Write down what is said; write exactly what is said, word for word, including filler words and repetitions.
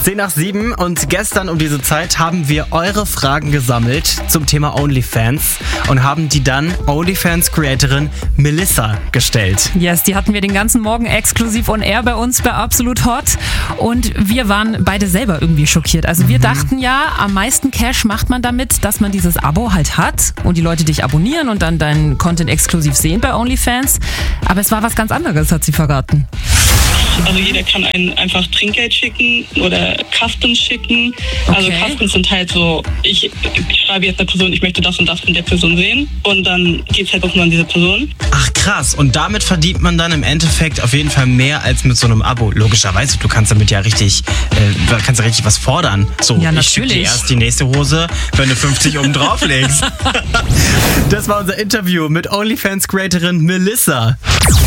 zehn nach sieben und gestern um diese Zeit haben wir eure Fragen gesammelt zum Thema OnlyFans und haben die dann OnlyFans-Creatorin Melissa gestellt. Yes, die hatten wir den ganzen Morgen exklusiv on air bei uns bei Absolut Hot und wir waren beide selber irgendwie schockiert. Also wir mhm. dachten ja, am meisten Cash macht man damit, dass man dieses Abo halt hat und die Leute dich abonnieren und dann deinen Content exklusiv sehen bei OnlyFans. Aber es war was ganz anderes, hat sie verraten. Also jeder kann einen einfach Trinkgeld schicken oder Customs schicken. Also Okay. Customs sind halt so, ich, ich schreibe jetzt einer Person, ich möchte das und das von der Person sehen und dann geht es halt auch nur an diese Person. Ach krass, und damit verdient man dann im Endeffekt auf jeden Fall mehr als mit so einem Abo. Logischerweise, du kannst damit ja richtig, äh, kannst ja richtig was fordern. So, Ja, ich schicke dir natürlich. erst die nächste Hose, wenn du fünfzig oben drauf legst. Das war unser Interview mit OnlyFans-Creatorin Melissa.